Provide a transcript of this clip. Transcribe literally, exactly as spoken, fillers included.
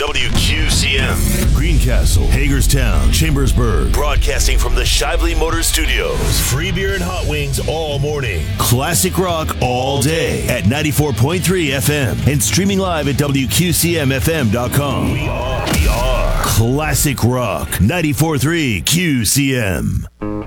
W Q C M. Greencastle, Hagerstown, Chambersburg. Broadcasting from the Shively Motor Studios. Free beer and hot wings all morning. Classic rock all day at ninety-four point three F M and streaming live at W Q C M F M dot com. We are, we are Classic rock, ninety-four point three Q C M.